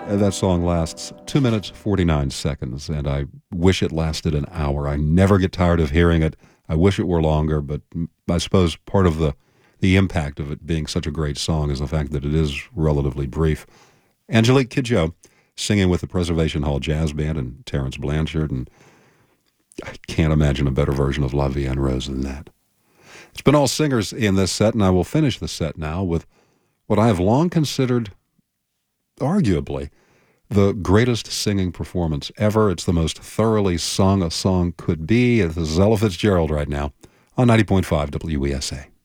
That song lasts 2 minutes, 49 seconds, and I wish it lasted an hour. I never get tired of hearing it. I wish it were longer, but I suppose part of the impact of it being such a great song is the fact that it is relatively brief. Angelique Kidjo singing with the Preservation Hall Jazz Band and Terence Blanchard, and I can't imagine a better version of La Vie en Rose than that. It's been all singers in this set, and I will finish the set now with what I have long considered, arguably, the greatest singing performance ever. It's the most thoroughly sung a song could be. This is Ella Fitzgerald right now on 90.5 WESA.